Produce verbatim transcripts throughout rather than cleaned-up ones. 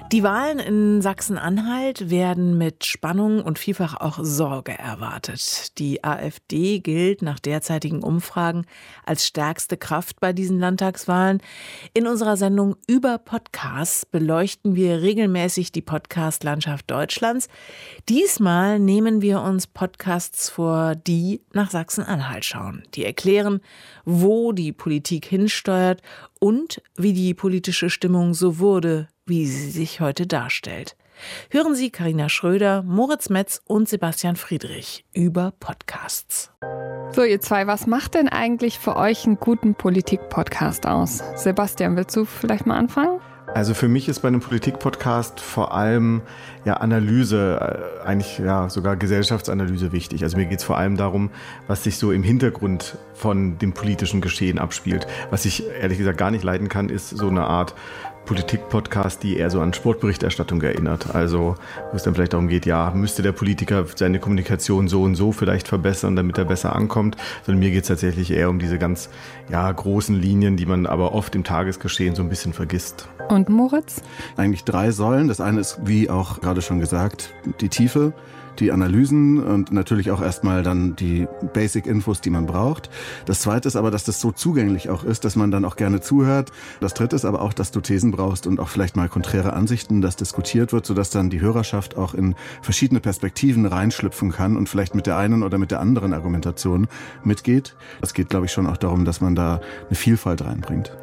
Die Wahlen in Sachsen-Anhalt werden mit Spannung und vielfach auch Sorge erwartet. Die AfD gilt nach derzeitigen Umfragen als stärkste Kraft bei diesen Landtagswahlen. In unserer Sendung über Podcasts beleuchten wir regelmäßig die Podcast-Landschaft Deutschlands. Diesmal nehmen wir uns Podcasts vor, die nach Sachsen-Anhalt schauen. Die erklären, wo die Politik hinsteuert und wie die politische Stimmung so wurde, wie sie sich heute darstellt. Hören Sie Carina Schröder, Moritz Metz und Sebastian Friedrich über Podcasts. So, ihr zwei, was macht denn eigentlich für euch einen guten Politik-Podcast aus? Sebastian, willst du vielleicht mal anfangen? Also für mich ist bei einem Politik-Podcast vor allem ja Analyse, eigentlich ja sogar Gesellschaftsanalyse wichtig. Also mir geht es vor allem darum, was sich so im Hintergrund von dem politischen Geschehen abspielt. Was ich ehrlich gesagt gar nicht leiden kann, ist so eine Art Politik-Podcast, die eher so an Sportberichterstattung erinnert. Also wo es dann vielleicht darum geht, ja, müsste der Politiker seine Kommunikation so und so vielleicht verbessern, damit er besser ankommt. Sondern mir geht es tatsächlich eher um diese ganz ja, großen Linien, die man aber oft im Tagesgeschehen so ein bisschen vergisst. Und Moritz? Eigentlich drei Säulen. Das eine ist, wie auch gerade schon gesagt, die Tiefe, die Analysen und natürlich auch erstmal dann die Basic-Infos, die man braucht. Das zweite ist aber, dass das so zugänglich auch ist, dass man dann auch gerne zuhört. Das dritte ist aber auch, dass du Thesen brauchst und auch vielleicht mal konträre Ansichten, dass diskutiert wird, sodass dann die Hörerschaft auch in verschiedene Perspektiven reinschlüpfen kann und vielleicht mit der einen oder mit der anderen Argumentation mitgeht. Es geht, glaube ich, schon auch darum, dass man da eine Vielfalt reinbringt.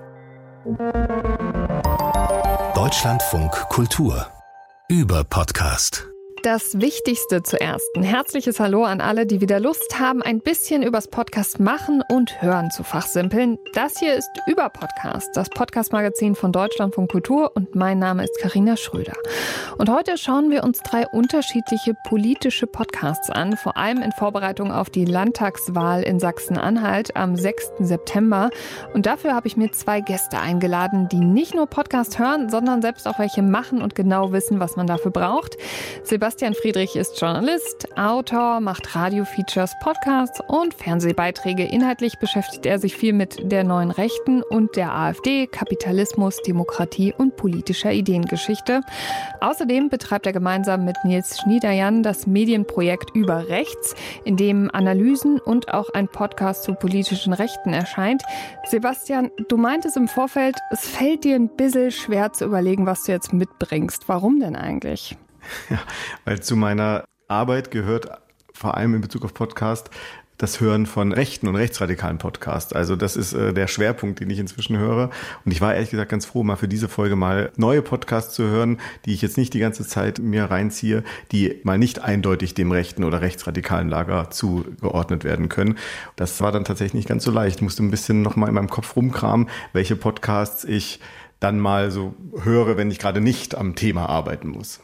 Deutschlandfunk Kultur über Podcast. Das Wichtigste zuerst. Ein herzliches Hallo an alle, die wieder Lust haben, ein bisschen übers Podcast machen und hören zu fachsimpeln. Das hier ist Über Podcast, das Podcast-Magazin von Deutschlandfunk Kultur und mein Name ist Carina Schröder. Und heute schauen wir uns drei unterschiedliche politische Podcasts an, vor allem in Vorbereitung auf die Landtagswahl in Sachsen-Anhalt am sechsten September. Und dafür habe ich mir zwei Gäste eingeladen, die nicht nur Podcast hören, sondern selbst auch welche machen und genau wissen, was man dafür braucht. Sebastian Sebastian Friedrich ist Journalist, Autor, macht Radio-Features, Podcasts und Fernsehbeiträge. Inhaltlich beschäftigt er sich viel mit der neuen Rechten und der AfD, Kapitalismus, Demokratie und politischer Ideengeschichte. Außerdem betreibt er gemeinsam mit Nils Schniederjan das Medienprojekt Über Rechts, in dem Analysen und auch ein Podcast zu politischen Rechten erscheint. Sebastian, du meintest im Vorfeld, es fällt dir ein bisschen schwer zu überlegen, was du jetzt mitbringst. Warum denn eigentlich? Ja, weil zu meiner Arbeit gehört vor allem in Bezug auf Podcast das Hören von rechten und rechtsradikalen Podcasts. Also das ist äh, der Schwerpunkt, den ich inzwischen höre. Und ich war ehrlich gesagt ganz froh, mal für diese Folge mal neue Podcasts zu hören, die ich jetzt nicht die ganze Zeit mir reinziehe, die mal nicht eindeutig dem rechten oder rechtsradikalen Lager zugeordnet werden können. Das war dann tatsächlich nicht ganz so leicht. Ich musste ein bisschen noch mal in meinem Kopf rumkramen, welche Podcasts ich dann mal so höre, wenn ich gerade nicht am Thema arbeiten muss.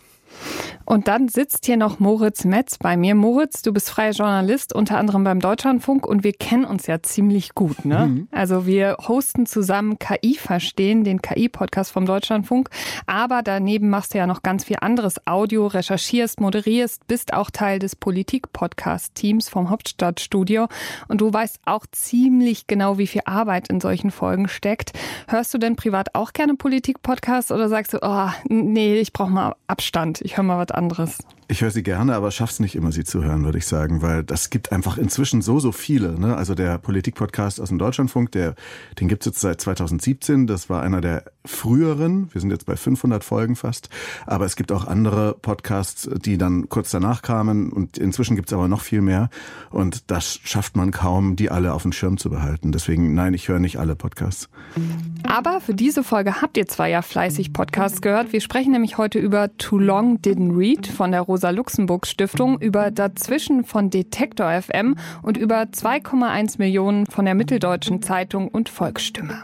Und dann sitzt hier noch Moritz Metz bei mir. Moritz, du bist freier Journalist, unter anderem beim Deutschlandfunk und wir kennen uns ja ziemlich gut, ne? Mhm. Also wir hosten zusammen K I verstehen, den K I-Podcast vom Deutschlandfunk, aber daneben machst du ja noch ganz viel anderes Audio, recherchierst, moderierst, bist auch Teil des Politik-Podcast-Teams vom Hauptstadtstudio und du weißt auch ziemlich genau, wie viel Arbeit in solchen Folgen steckt. Hörst du denn privat auch gerne Politik-Podcasts oder sagst du, oh, nee, ich brauche mal Abstand, ich höre mal was anderes? Ich höre sie gerne, aber schaff's nicht immer, sie zu hören, würde ich sagen, weil das gibt einfach inzwischen so, so viele. Ne? Also der Politik-Podcast aus dem Deutschlandfunk, der, den gibt's jetzt seit zweitausendsiebzehn. Das war einer der früheren. Wir sind jetzt bei fünfhundert Folgen fast. Aber es gibt auch andere Podcasts, die dann kurz danach kamen. Und inzwischen gibt's aber noch viel mehr. Und das schafft man kaum, die alle auf dem Schirm zu behalten. Deswegen, nein, ich höre nicht alle Podcasts. Aber für diese Folge habt ihr zwar ja fleißig Podcasts gehört. Wir sprechen nämlich heute über Too Long Didn't Read von der Rosa-Luxemburg-Stiftung, über Dazwischen von Detektor F M und über zwei Komma eins Millionen von der Mitteldeutschen Zeitung und Volksstimme.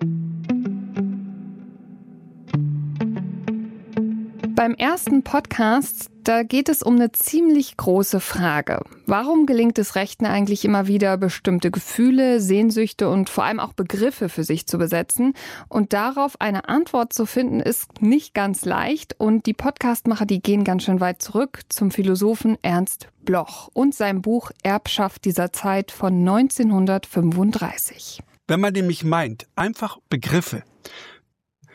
Beim ersten Podcast, da geht es um eine ziemlich große Frage. Warum gelingt es Rechten eigentlich immer wieder, bestimmte Gefühle, Sehnsüchte und vor allem auch Begriffe für sich zu besetzen? Und darauf eine Antwort zu finden, ist nicht ganz leicht. Und die Podcastmacher, die gehen ganz schön weit zurück zum Philosophen Ernst Bloch und sein Buch Erbschaft dieser Zeit von neunzehnhundertfünfunddreißig. Wenn man nämlich meint, einfach Begriffe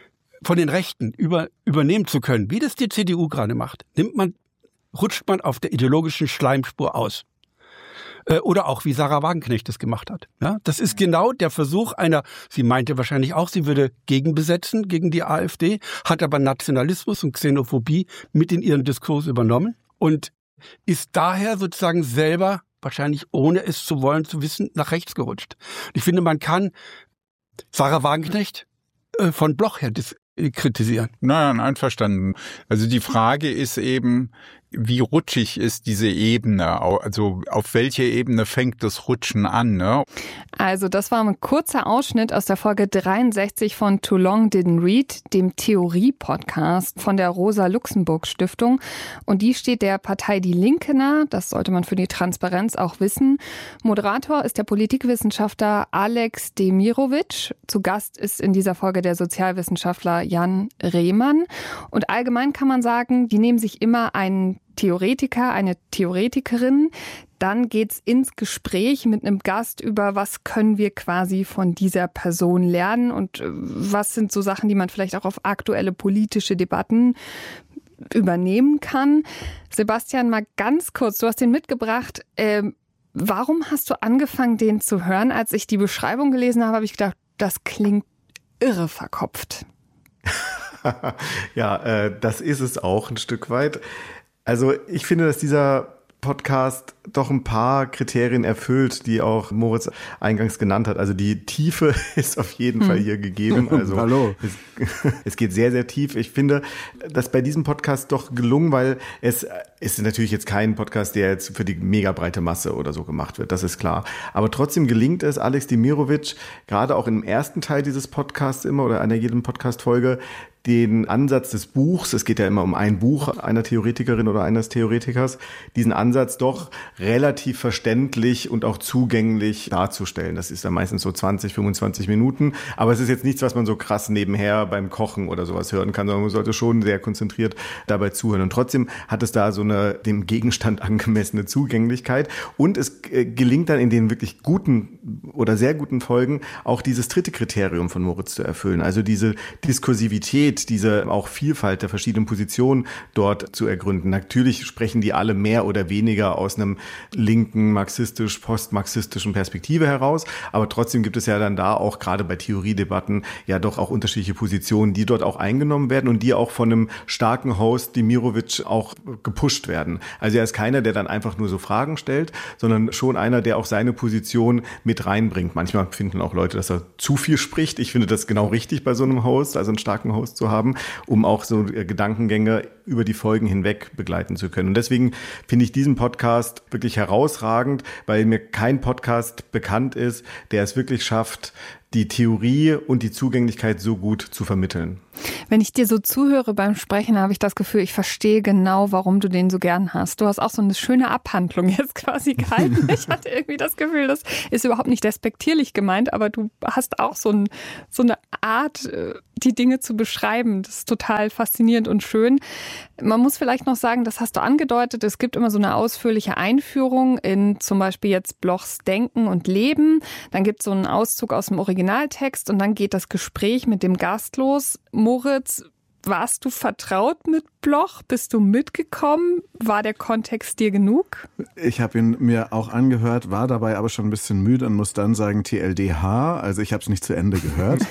von den Rechten über, übernehmen zu können, wie das die C D U gerade macht, nimmt man, rutscht man auf der ideologischen Schleimspur aus. Äh, oder auch wie Sarah Wagenknecht das gemacht hat. Ja, das ist genau der Versuch einer, sie meinte wahrscheinlich auch, sie würde gegenbesetzen gegen die AfD, hat aber Nationalismus und Xenophobie mit in ihren Diskurs übernommen und ist daher sozusagen selber, wahrscheinlich ohne es zu wollen, zu wissen, nach rechts gerutscht. Ich finde, man kann Sarah Wagenknecht äh, von Bloch her dis- kritisieren. Nein, einverstanden. Also die Frage ist eben, wie rutschig ist diese Ebene? Also auf welche Ebene fängt das Rutschen an? Ne? Also das war ein kurzer Ausschnitt aus der Folge dreiundsechzig von Too Long Didn't Read, dem Theorie-Podcast von der Rosa-Luxemburg-Stiftung. Und die steht der Partei Die Linke nah. Das sollte man für die Transparenz auch wissen. Moderator ist der Politikwissenschaftler Alex Demirovic. Zu Gast ist in dieser Folge der Sozialwissenschaftler Jan Rehmann. Und allgemein kann man sagen, die nehmen sich immer einen Theoretiker, eine Theoretikerin. Dann geht's ins Gespräch mit einem Gast über, was können wir quasi von dieser Person lernen und was sind so Sachen, die man vielleicht auch auf aktuelle politische Debatten übernehmen kann. Sebastian, mal ganz kurz, du hast den mitgebracht. Ähm, warum hast du angefangen, den zu hören? Als ich die Beschreibung gelesen habe, habe ich gedacht, das klingt irre verkopft. Ja, äh, das ist es auch ein Stück weit. Also ich finde, dass dieser Podcast doch ein paar Kriterien erfüllt, die auch Moritz eingangs genannt hat. Also die Tiefe ist auf jeden hm. Fall hier gegeben. Also Hallo. Es, es geht sehr, sehr tief. Ich finde, das bei diesem Podcast doch gelungen, weil es ist natürlich jetzt kein Podcast, der jetzt für die mega breite Masse oder so gemacht wird. Das ist klar. Aber trotzdem gelingt es Alex Demirovic, gerade auch im ersten Teil dieses Podcasts immer oder einer jeden Podcast-Folge, den Ansatz des Buchs, es geht ja immer um ein Buch einer Theoretikerin oder eines Theoretikers, diesen Ansatz doch relativ verständlich und auch zugänglich darzustellen. Das ist dann meistens so zwanzig, fünfundzwanzig Minuten, aber es ist jetzt nichts, was man so krass nebenher beim Kochen oder sowas hören kann, sondern man sollte schon sehr konzentriert dabei zuhören. Und trotzdem hat es da so eine dem Gegenstand angemessene Zugänglichkeit und es gelingt dann in den wirklich guten oder sehr guten Folgen auch dieses dritte Kriterium von Moritz zu erfüllen, also diese Diskursivität, diese auch Vielfalt der verschiedenen Positionen dort zu ergründen. Natürlich sprechen die alle mehr oder weniger aus einem linken, marxistisch, postmarxistischen Perspektive heraus, aber trotzdem gibt es ja dann da auch gerade bei Theoriedebatten ja doch auch unterschiedliche Positionen, die dort auch eingenommen werden und die auch von einem starken Host Demirovic auch gepusht werden. Also er ist keiner, der dann einfach nur so Fragen stellt, sondern schon einer, der auch seine Position mit reinbringt. Manchmal finden auch Leute, dass er zu viel spricht. Ich finde das genau richtig bei so einem Host, also einen starken Host zu haben, um auch so Gedankengänge über die Folgen hinweg begleiten zu können. Und deswegen finde ich diesen Podcast wirklich herausragend, weil mir kein Podcast bekannt ist, der es wirklich schafft, die Theorie und die Zugänglichkeit so gut zu vermitteln. Wenn ich dir so zuhöre beim Sprechen, habe ich das Gefühl, ich verstehe genau, warum du den so gern hast. Du hast auch so eine schöne Abhandlung jetzt quasi gehalten. Ich hatte irgendwie das Gefühl, das ist überhaupt nicht despektierlich gemeint, aber du hast auch so, ein, so eine Art, die Dinge zu beschreiben. Das ist total faszinierend und schön. Man muss vielleicht noch sagen, das hast du angedeutet, es gibt immer so eine ausführliche Einführung in zum Beispiel jetzt Blochs Denken und Leben. Dann gibt es so einen Auszug aus dem Originaltext und dann geht das Gespräch mit dem Gast los. Moritz, warst du vertraut mit Bloch? Bist du mitgekommen? War der Kontext dir genug? Ich habe ihn mir auch angehört, war dabei aber schon ein bisschen müde und muss dann sagen T L D H, also ich habe es nicht zu Ende gehört.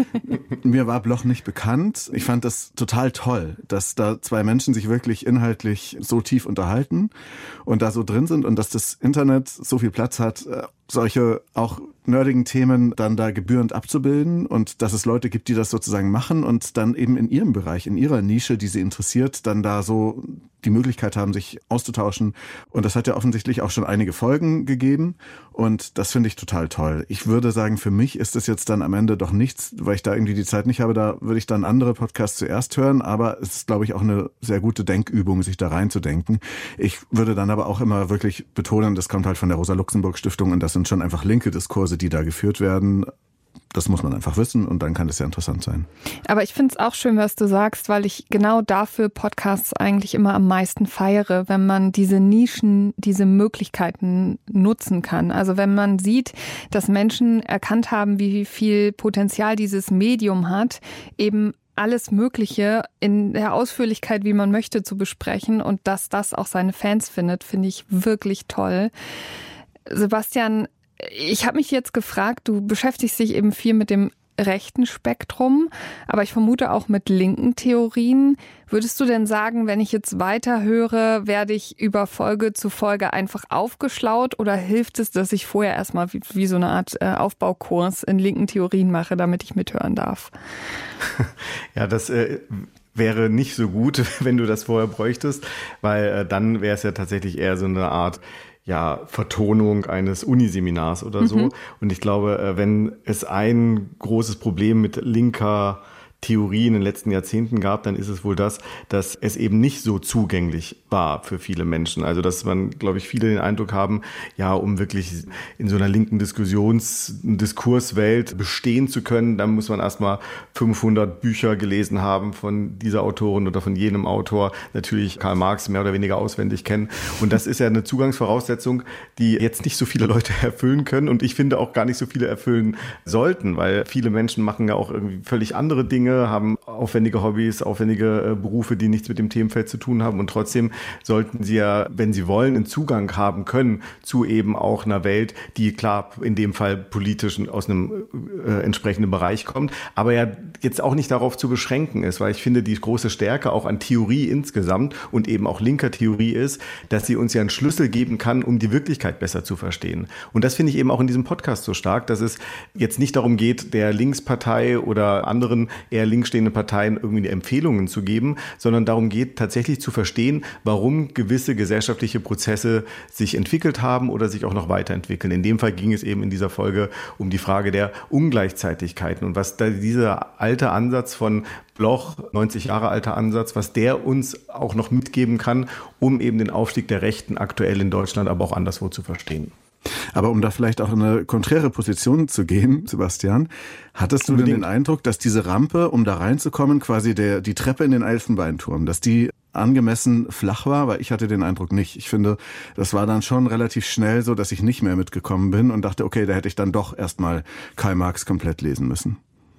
Mir war Bloch nicht bekannt. Ich fand das total toll, dass da zwei Menschen sich wirklich inhaltlich so tief unterhalten und da so drin sind und dass das Internet so viel Platz hat, solche auch nerdigen Themen dann da gebührend abzubilden und dass es Leute gibt, die das sozusagen machen und dann eben in ihrem Bereich, in ihrer Nische, die sie interessiert, dann da so die Möglichkeit haben, sich auszutauschen. Und das hat ja offensichtlich auch schon einige Folgen gegeben und das finde ich total toll. Ich würde sagen, für mich ist das jetzt dann am Ende doch nichts, weil ich da irgendwie die Zeit nicht habe, da würde ich dann andere Podcasts zuerst hören, aber es ist, glaube ich, auch eine sehr gute Denkübung, sich da reinzudenken. Ich würde dann aber auch immer wirklich betonen, das kommt halt von der Rosa-Luxemburg-Stiftung und das sind schon einfach linke Diskurse, die da geführt werden. Das muss man einfach wissen und dann kann das ja interessant sein. Aber ich finde es auch schön, was du sagst, weil ich genau dafür Podcasts eigentlich immer am meisten feiere, wenn man diese Nischen, diese Möglichkeiten nutzen kann. Also wenn man sieht, dass Menschen erkannt haben, wie viel Potenzial dieses Medium hat, eben alles Mögliche in der Ausführlichkeit, wie man möchte, zu besprechen und dass das auch seine Fans findet, finde ich wirklich toll. Sebastian, ich habe mich jetzt gefragt, du beschäftigst dich eben viel mit dem rechten Spektrum, aber ich vermute auch mit linken Theorien. Würdest du denn sagen, wenn ich jetzt weiterhöre, werde ich über Folge zu Folge einfach aufgeschlaut oder hilft es, dass ich vorher erstmal wie, wie so eine Art äh, Aufbaukurs in linken Theorien mache, damit ich mithören darf? Ja, das äh, wäre nicht so gut, wenn du das vorher bräuchtest, weil äh, dann wäre es ja tatsächlich eher so eine Art ja, Vertonung eines Uniseminars oder so. Mhm. Und ich glaube, wenn es ein großes Problem mit linker Theorie in den letzten Jahrzehnten gab, dann ist es wohl das, dass es eben nicht so zugänglich war für viele Menschen. Also dass man, glaube ich, viele den Eindruck haben, ja, um wirklich in so einer linken Diskussions-, Diskurswelt bestehen zu können, dann muss man erstmal fünfhundert Bücher gelesen haben von dieser Autorin oder von jenem Autor, natürlich Karl Marx mehr oder weniger auswendig kennen. Und das ist ja eine Zugangsvoraussetzung, die jetzt nicht so viele Leute erfüllen können und ich finde auch gar nicht so viele erfüllen sollten, weil viele Menschen machen ja auch irgendwie völlig andere Dinge, haben aufwendige Hobbys, aufwendige äh, Berufe, die nichts mit dem Themenfeld zu tun haben und trotzdem sollten sie ja, wenn sie wollen, einen Zugang haben können zu eben auch einer Welt, die klar in dem Fall politisch aus einem äh, entsprechenden Bereich kommt, aber ja jetzt auch nicht darauf zu beschränken ist, weil ich finde, die große Stärke auch an Theorie insgesamt und eben auch linker Theorie ist, dass sie uns ja einen Schlüssel geben kann, um die Wirklichkeit besser zu verstehen. Und das finde ich eben auch in diesem Podcast so stark, dass es jetzt nicht darum geht, der Linkspartei oder anderen eher links stehenden Parteien irgendwie Empfehlungen zu geben, sondern darum geht, tatsächlich zu verstehen, warum gewisse gesellschaftliche Prozesse sich entwickelt haben oder sich auch noch weiterentwickeln. In dem Fall ging es eben in dieser Folge um die Frage der Ungleichzeitigkeiten und was da dieser alte Ansatz von Bloch, neunzig Jahre alter Ansatz, was der uns auch noch mitgeben kann, um eben den Aufstieg der Rechten aktuell in Deutschland, aber auch anderswo zu verstehen. Aber um da vielleicht auch in eine konträre Position zu gehen, Sebastian, hattest du Unbedingt. denn den Eindruck, dass diese Rampe, um da reinzukommen, quasi der, die Treppe in den Elfenbeinturm, dass die angemessen flach war? Weil ich hatte den Eindruck nicht. Ich finde, das war dann schon relativ schnell so, dass ich nicht mehr mitgekommen bin und dachte, okay, da hätte ich dann doch erstmal Karl Marx komplett lesen müssen.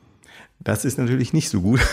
Das ist natürlich nicht so gut.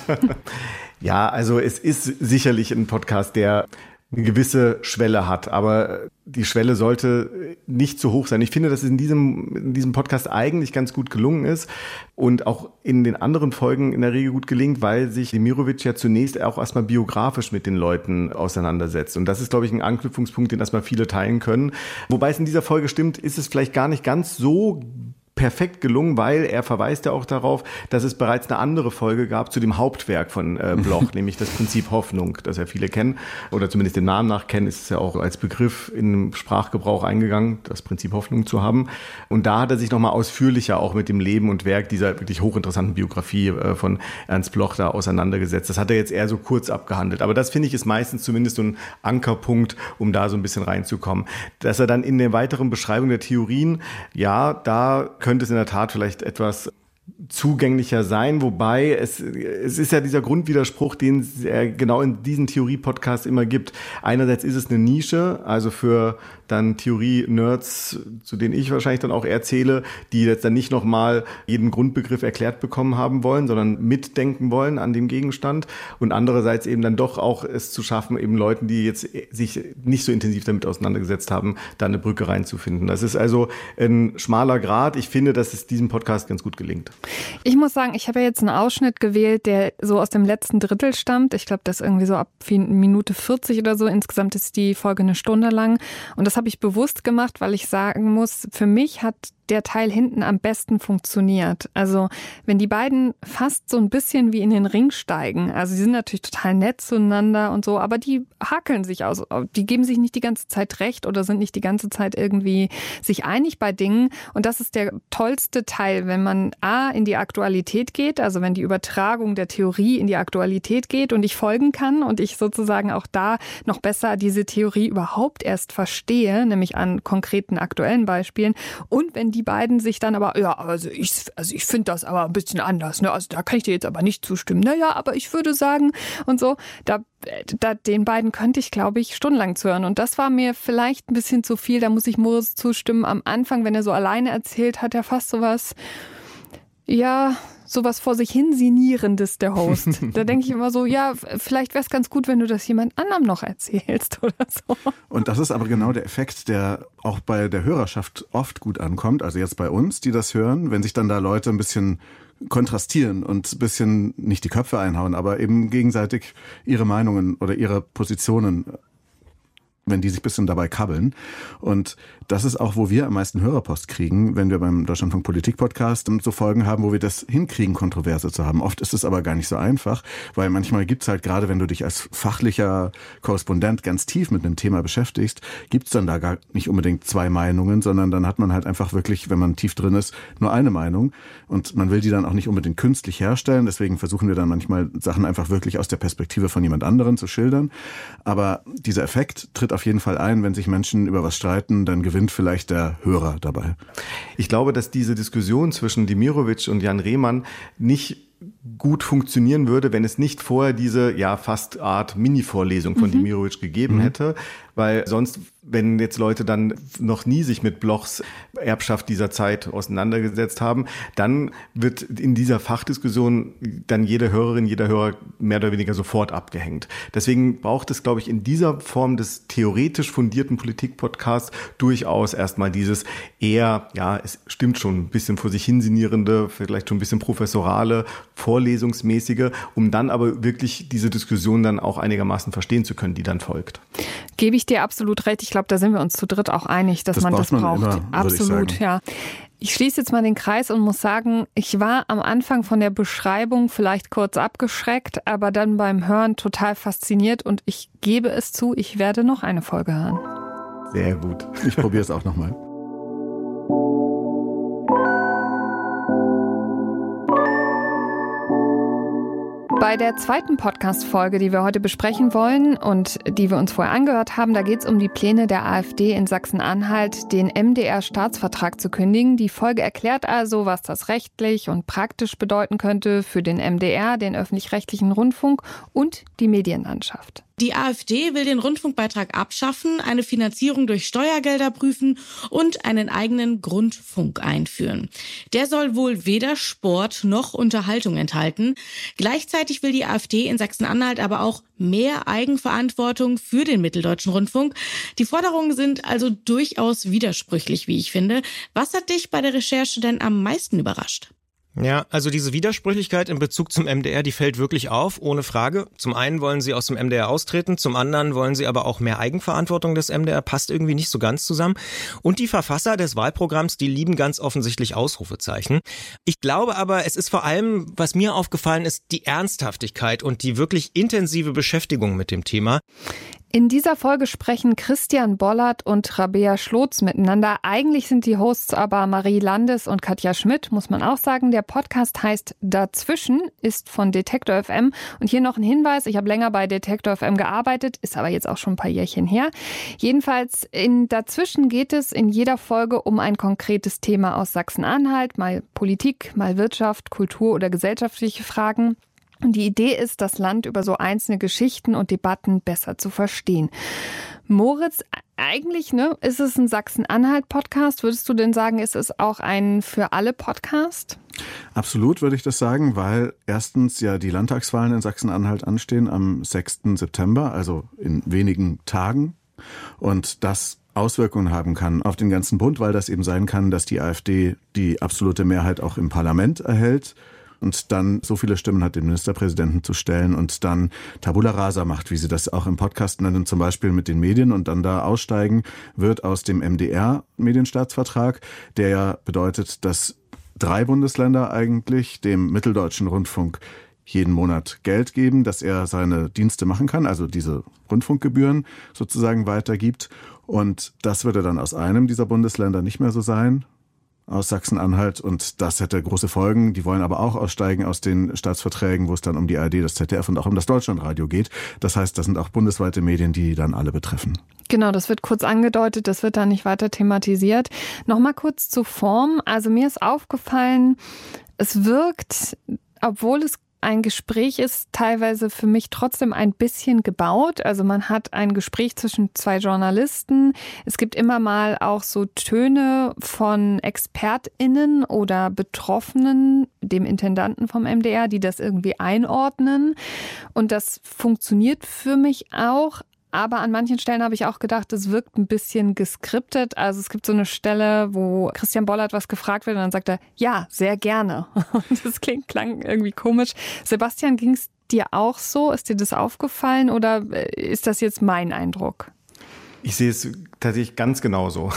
Ja, also es ist sicherlich ein Podcast, der eine gewisse Schwelle hat, aber die Schwelle sollte nicht zu hoch sein. Ich finde, dass es in diesem, in diesem Podcast eigentlich ganz gut gelungen ist und auch in den anderen Folgen in der Regel gut gelingt, weil sich Demirovic ja zunächst auch erstmal biografisch mit den Leuten auseinandersetzt. Und das ist, glaube ich, ein Anknüpfungspunkt, den erstmal viele teilen können. Wobei es in dieser Folge stimmt, ist es vielleicht gar nicht ganz so perfekt gelungen, weil er verweist ja auch darauf, dass es bereits eine andere Folge gab zu dem Hauptwerk von äh, Bloch, nämlich das Prinzip Hoffnung, das ja viele kennen oder zumindest den Namen nach kennen, ist es ja auch als Begriff in den Sprachgebrauch eingegangen, das Prinzip Hoffnung zu haben. Und da hat er sich nochmal ausführlicher auch mit dem Leben und Werk dieser wirklich hochinteressanten Biografie äh, von Ernst Bloch da auseinandergesetzt. Das hat er jetzt eher so kurz abgehandelt. Aber das finde ich ist meistens zumindest so ein Ankerpunkt, um da so ein bisschen reinzukommen. Dass er dann in der weiteren Beschreibung der Theorien, ja, da könnte es in der Tat vielleicht etwas zugänglicher sein, wobei es, es ist ja dieser Grundwiderspruch, den es genau in diesen Theorie-Podcasts immer gibt. Einerseits ist es eine Nische, also für dann Theorie-Nerds, zu denen ich wahrscheinlich dann auch erzähle, die jetzt dann nicht nochmal jeden Grundbegriff erklärt bekommen haben wollen, sondern mitdenken wollen an dem Gegenstand und andererseits eben dann doch auch es zu schaffen, eben Leuten, die jetzt sich nicht so intensiv damit auseinandergesetzt haben, da eine Brücke reinzufinden. Das ist also ein schmaler Grat. Ich finde, dass es diesem Podcast ganz gut gelingt. Ich muss sagen, ich habe ja jetzt einen Ausschnitt gewählt, der so aus dem letzten Drittel stammt. Ich glaube, das ist irgendwie so ab Minute vierzig oder so. Insgesamt ist die Folge eine Stunde lang. Und das habe ich bewusst gemacht, weil ich sagen muss, für mich hat der Teil hinten am besten funktioniert. Also wenn die beiden fast so ein bisschen wie in den Ring steigen, also sie sind natürlich total nett zueinander und so, aber die hakeln sich aus, die geben sich nicht die ganze Zeit recht oder sind nicht die ganze Zeit irgendwie sich einig bei Dingen und das ist der tollste Teil, wenn man A, in die Aktualität geht, also wenn die Übertragung der Theorie in die Aktualität geht und ich folgen kann und ich sozusagen auch da noch besser diese Theorie überhaupt erst verstehe, nämlich an konkreten aktuellen Beispielen und wenn die Die beiden sich dann aber, ja, also ich, also ich finde das aber ein bisschen anders, ne? Also da kann ich dir jetzt aber nicht zustimmen. Naja, aber ich würde sagen und so, da, da den beiden könnte ich, glaube ich, stundenlang zuhören. Und das war mir vielleicht ein bisschen zu viel, da muss ich Moritz zustimmen. Am Anfang, wenn er so alleine erzählt, hat er fast sowas, ja, sowas vor sich hin Sinierendes, der Host. Da denke ich immer so, ja, vielleicht wäre es ganz gut, wenn du das jemand anderem noch erzählst oder so. Und das ist aber genau der Effekt, der auch bei der Hörerschaft oft gut ankommt. Also jetzt bei uns, die das hören, wenn sich dann da Leute ein bisschen kontrastieren und ein bisschen nicht die Köpfe einhauen, aber eben gegenseitig ihre Meinungen oder ihre Positionen, wenn die sich ein bisschen dabei kabbeln. Und das ist auch, wo wir am meisten Hörerpost kriegen, wenn wir beim Deutschlandfunk Politik Podcast so Folgen haben, wo wir das hinkriegen, Kontroverse zu haben. Oft ist es aber gar nicht so einfach, weil manchmal gibt's halt, gerade wenn du dich als fachlicher Korrespondent ganz tief mit einem Thema beschäftigst, gibt's dann da gar nicht unbedingt zwei Meinungen, sondern dann hat man halt einfach wirklich, wenn man tief drin ist, nur eine Meinung. Und man will die dann auch nicht unbedingt künstlich herstellen. Deswegen versuchen wir dann manchmal Sachen einfach wirklich aus der Perspektive von jemand anderem zu schildern. Aber dieser Effekt tritt auf jeden Fall ein, wenn sich Menschen über was streiten, dann gewinnt vielleicht der Hörer dabei. Ich glaube, dass diese Diskussion zwischen Demirovic und Jan Rehmann nicht gut funktionieren würde, wenn es nicht vorher diese ja fast Art Mini-Vorlesung von mhm. Demirovic gegeben mhm. hätte, weil sonst, wenn jetzt Leute dann noch nie sich mit Blochs Erbschaft dieser Zeit auseinandergesetzt haben, dann wird in dieser Fachdiskussion dann jede Hörerin, jeder Hörer mehr oder weniger sofort abgehängt. Deswegen braucht es, glaube ich, in dieser Form des theoretisch fundierten Politik-Podcasts durchaus erstmal dieses eher, ja, es stimmt schon, ein bisschen vor sich hinsinnierende, vielleicht schon ein bisschen professorale, vorlesungsmäßige, um dann aber wirklich diese Diskussion dann auch einigermaßen verstehen zu können, die dann folgt. Gebe ich dir absolut recht. Ich glaube, da sind wir uns zu dritt auch einig, dass das man das man braucht. Immer, absolut, ich ja. Ich schließe jetzt mal den Kreis und muss sagen, ich war am Anfang von der Beschreibung vielleicht kurz abgeschreckt, aber dann beim Hören total fasziniert und ich gebe es zu, ich werde noch eine Folge hören. Sehr gut. Ich probiere es auch nochmal. Bei der zweiten Podcast-Folge, die wir heute besprechen wollen und die wir uns vorher angehört haben, da geht es um die Pläne der AfD in Sachsen-Anhalt, den M D R-Staatsvertrag zu kündigen. Die Folge erklärt also, was das rechtlich und praktisch bedeuten könnte für den M D R, den öffentlich-rechtlichen Rundfunk und die Medienlandschaft. Die AfD will den Rundfunkbeitrag abschaffen, eine Finanzierung durch Steuergelder prüfen und einen eigenen Grundfunk einführen. Der soll wohl weder Sport noch Unterhaltung enthalten. Gleichzeitig will die AfD in Sachsen-Anhalt aber auch mehr Eigenverantwortung für den Mitteldeutschen Rundfunk. Die Forderungen sind also durchaus widersprüchlich, wie ich finde. Was hat dich bei der Recherche denn am meisten überrascht? Ja, also diese Widersprüchlichkeit in Bezug zum M D R, die fällt wirklich auf, ohne Frage. Zum einen wollen sie aus dem M D R austreten, zum anderen wollen sie aber auch mehr Eigenverantwortung des M D R, passt irgendwie nicht so ganz zusammen. Und die Verfasser des Wahlprogramms, die lieben ganz offensichtlich Ausrufezeichen. Ich glaube aber, es ist vor allem, was mir aufgefallen ist, die Ernsthaftigkeit und die wirklich intensive Beschäftigung mit dem Thema. In dieser Folge sprechen Christian Bollert und Rabea Schlotz miteinander. Eigentlich sind die Hosts aber Marie Landes und Katja Schmidt, muss man auch sagen. Der Podcast heißt Dazwischen, ist von Detektor F M. Und hier noch ein Hinweis, ich habe länger bei Detektor F M gearbeitet, ist aber jetzt auch schon ein paar Jährchen her. Jedenfalls in Dazwischen geht es in jeder Folge um ein konkretes Thema aus Sachsen-Anhalt, mal Politik, mal Wirtschaft, Kultur oder gesellschaftliche Fragen. Und die Idee ist, das Land über so einzelne Geschichten und Debatten besser zu verstehen. Moritz, eigentlich ne, ist es ein Sachsen-Anhalt-Podcast. Würdest du denn sagen, ist es auch ein Für-alle-Podcast? Absolut würde ich das sagen, weil erstens ja die Landtagswahlen in Sachsen-Anhalt anstehen am sechsten September, also in wenigen Tagen. Und das Auswirkungen haben kann auf den ganzen Bund, weil das eben sein kann, dass die AfD die absolute Mehrheit auch im Parlament erhält. Und dann so viele Stimmen hat, den Ministerpräsidenten zu stellen und dann Tabula Rasa macht, wie sie das auch im Podcast nennen, zum Beispiel mit den Medien und dann da aussteigen wird aus dem M D R-Medienstaatsvertrag, der ja bedeutet, dass drei Bundesländer eigentlich dem Mitteldeutschen Rundfunk jeden Monat Geld geben, dass er seine Dienste machen kann, also diese Rundfunkgebühren sozusagen weitergibt. Und das würde dann aus einem dieser Bundesländer nicht mehr so sein, aus Sachsen-Anhalt, und das hätte große Folgen. Die wollen aber auch aussteigen aus den Staatsverträgen, wo es dann um die A R D, das Z D F und auch um das Deutschlandradio geht. Das heißt, das sind auch bundesweite Medien, die dann alle betreffen. Genau, das wird kurz angedeutet, das wird dann nicht weiter thematisiert. Nochmal kurz zur Form. Also mir ist aufgefallen, es wirkt, obwohl es ein Gespräch ist teilweise für mich trotzdem ein bisschen gebaut. Also man hat ein Gespräch zwischen zwei Journalisten. Es gibt immer mal auch so Töne von ExpertInnen oder Betroffenen, dem Intendanten vom M D R, die das irgendwie einordnen. Und das funktioniert für mich auch. Aber an manchen Stellen habe ich auch gedacht, es wirkt ein bisschen geskriptet. Also es gibt so eine Stelle, wo Christian Bollert was gefragt wird und dann sagt er, ja, sehr gerne. Und das klingt, klang irgendwie komisch. Sebastian, ging es dir auch so? Ist dir das aufgefallen oder ist das jetzt mein Eindruck? Ich sehe es tatsächlich ganz genauso.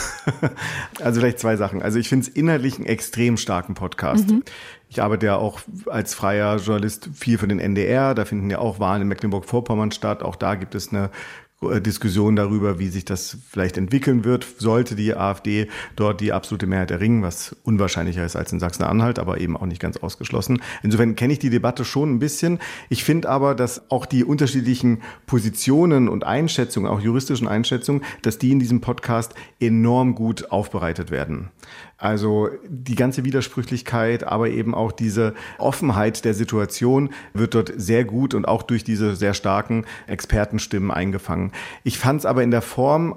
Also vielleicht zwei Sachen. Also ich finde es inhaltlich einen extrem starken Podcast. Mhm. Ich arbeite ja auch als freier Journalist viel für den N D R. Da finden ja auch Wahlen in Mecklenburg-Vorpommern statt. Auch da gibt es eine Diskussion darüber, wie sich das vielleicht entwickeln wird, sollte die AfD dort die absolute Mehrheit erringen, was unwahrscheinlicher ist als in Sachsen-Anhalt, aber eben auch nicht ganz ausgeschlossen. Insofern kenne ich die Debatte schon ein bisschen. Ich finde aber, dass auch die unterschiedlichen Positionen und Einschätzungen, auch juristischen Einschätzungen, dass die in diesem Podcast enorm gut aufbereitet werden. Also die ganze Widersprüchlichkeit, aber eben auch diese Offenheit der Situation wird dort sehr gut und auch durch diese sehr starken Expertenstimmen eingefangen. Ich fand es aber in der Form